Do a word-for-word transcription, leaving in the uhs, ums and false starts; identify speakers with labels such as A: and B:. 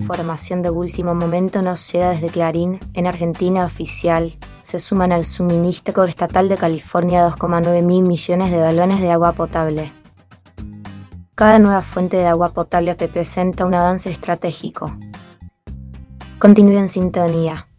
A: información de último momento nos llega desde Clarín. En Argentina oficial se suman al suministro estatal de California dos coma nueve mil millones de galones de agua potable. Cada nueva fuente de agua potable representa un avance estratégico. Continúe en sintonía.